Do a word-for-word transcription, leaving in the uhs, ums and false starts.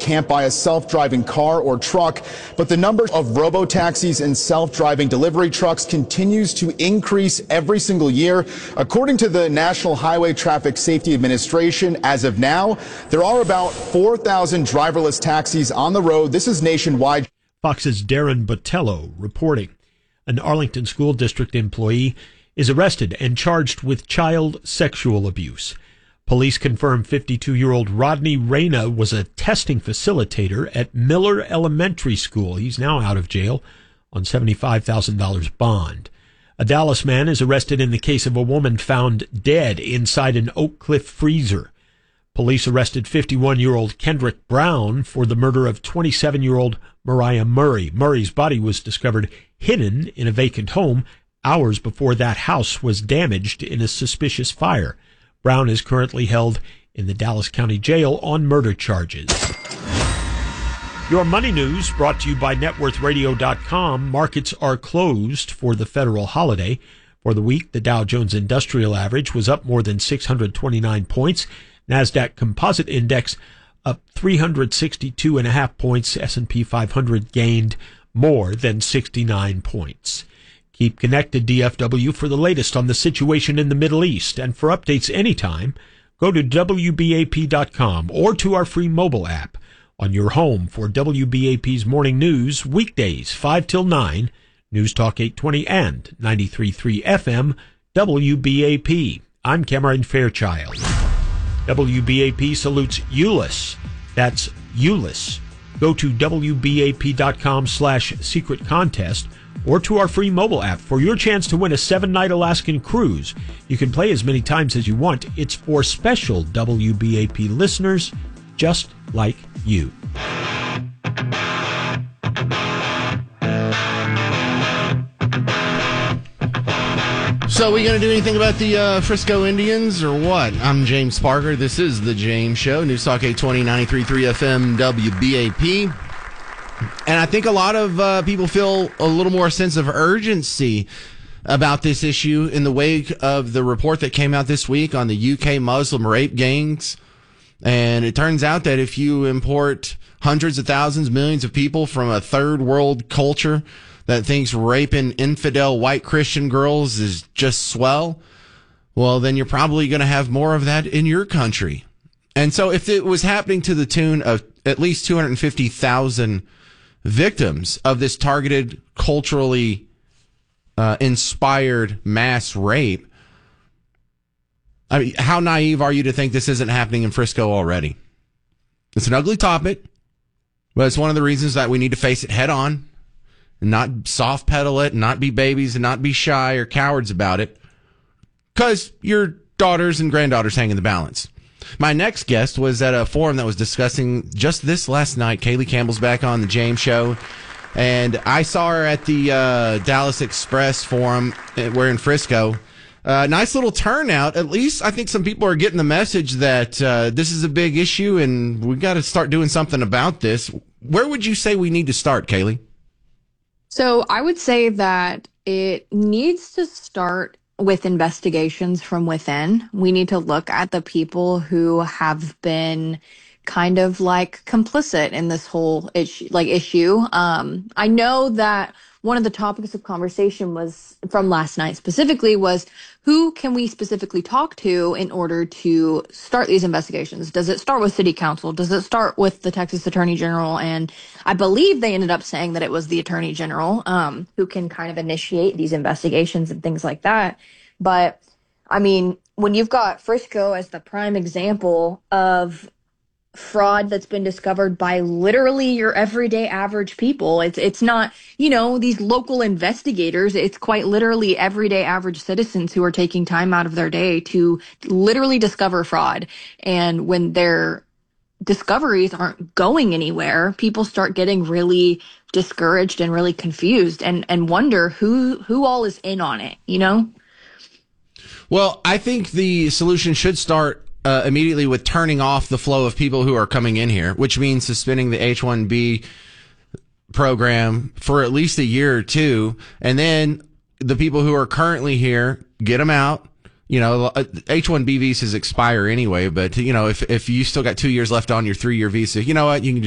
can't buy a self-driving car or truck, but the number of robo-taxis and self-driving delivery trucks continues to increase every single year. According to the National Highway Traffic Safety Administration, as of now, there are about four thousand driverless taxis on the road. This is nationwide. Fox's Darren Botello reporting. An Arlington School District employee is arrested and charged with child sexual abuse. Police confirm fifty-two-year-old Rodney Reyna was a testing facilitator at Miller Elementary School. He's now out of jail on seventy-five thousand dollars bond. A Dallas man is arrested in the case of a woman found dead inside an Oak Cliff freezer. Police arrested fifty-one-year-old Kendrick Brown for the murder of twenty-seven-year-old Mariah Murray. Murray's body was discovered hidden in a vacant home hours before that house was damaged in a suspicious fire. Brown is currently held in the Dallas County Jail on murder charges. Your money news brought to you by net worth radio dot com. Markets are closed for the federal holiday. For the week, the Dow Jones Industrial Average was up more than six hundred twenty-nine points. NASDAQ Composite Index up three hundred sixty-two point five points. S and P five hundred gained more than sixty-nine points. Keep connected, D F W, for the latest on the situation in the Middle East. And for updates anytime, go to W B A P dot com or to our free mobile app on your home for W B A P's morning news, weekdays five till nine, News Talk eight twenty and ninety-three point three F M, W B A P. I'm Cameron Fairchild. W B A P salutes Euless. That's Euless. Go to W B A P dot com slash secret contest or to our free mobile app for your chance to win a seven-night Alaskan cruise. You can play as many times as you want. It's for special W B A P listeners just like you. So, are we going to do anything about the uh, Frisco Indians or what? I'm James Parker. This is The James Show. News Talk eight twenty, ninety-three point three F M, W B A P. And I think a lot of uh, people feel a little more sense of urgency about this issue in the wake of the report that came out this week on the U K Muslim rape gangs. And it turns out that if you import hundreds of thousands, millions of people from a third world culture that thinks raping infidel white Christian girls is just swell, well, then you're probably going to have more of that in your country. And so if it was happening to the tune of at least two hundred fifty thousand victims of this targeted, culturally uh, inspired mass rape, I mean, how naive are you to think this isn't happening in Frisco already? It's an ugly topic, but it's one of the reasons that we need to face it head on and not soft pedal it and not be babies and not be shy or cowards about it, because your daughters and granddaughters hang in the balance. My next guest was at a forum that was discussing just this last night. Kaylee Campbell's back on the James Show, and I saw her at the uh, Dallas Express forum. We're in Frisco. Uh, nice little turnout. At least I think some people are getting the message that uh, this is a big issue and we got to start doing something about this. Where would you say we need to start, Kaylee? So I would say that it needs to start with investigations from within. We need to look at the people who have been kind of like complicit in this whole issue, like issue. Um, I know that one of the topics of conversation was from last night specifically was who can we specifically talk to in order to start these investigations? Does it start with city council? Does it start with the Texas Attorney General? And I believe they ended up saying that it was the Attorney General um, who can kind of initiate these investigations and things like that. But I mean, when you've got Frisco as the prime example of fraud that's been discovered by literally your everyday average people. It's it's not, you know, these local investigators. It's quite literally everyday average citizens who are taking time out of their day to literally discover fraud. And when their discoveries aren't going anywhere, people start getting really discouraged and really confused and, and wonder who who all is in on it, you know? Well, I think the solution should start Uh, immediately with turning off the flow of people who are coming in here, which means suspending the H one B program for at least a year or two. And then the people who are currently here, get them out. You know, H one B visas expire anyway, but, you know, if, if you still got two years left on your three-year visa, you know what, you can